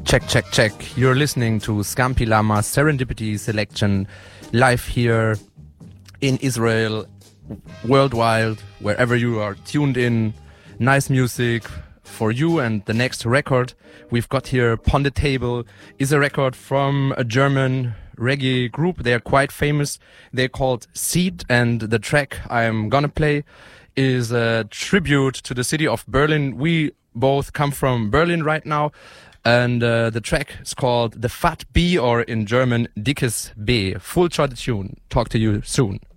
Check, check, check. You're listening to Scampi Lama Serendipity Selection live here in Israel, worldwide, wherever you are tuned in. Nice music for you. And the next record we've got here upon the table is a record from a German reggae group. They are quite famous. They're called Seed, and the track I'm gonna play is a tribute to the city of Berlin. We both come from Berlin right now. And the track is called The Fat Bee, or in German, Dickes B. Full shot tune. Talk to you soon.